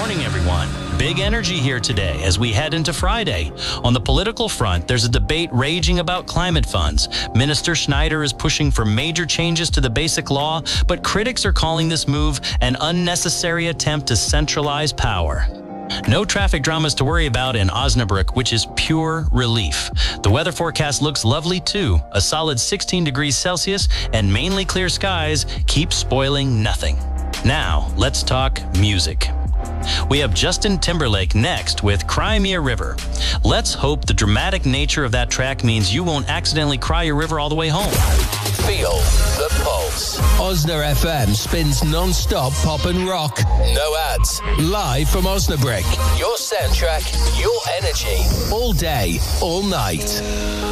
morning, everyone. Big energy here today as we head into Friday. On the political front, there's a debate raging about climate funds. Minister Schneider is pushing for major changes to the basic law, but critics are calling this move an unnecessary attempt to centralize power. No traffic dramas to worry about in Osnabrück, which is pure relief. The weather forecast looks lovely too. A solid 16 degrees Celsius and mainly clear skies keep spoiling nothing. Now, let's talk music. We have Justin Timberlake next with Cry Me a River. Let's hope the dramatic nature of that track means you won't accidentally cry your river all the way home. Feel the pulse. Osna FM spins non-stop pop and rock. No ads. Live from Osnabrück. Your soundtrack, your energy. All day, all night.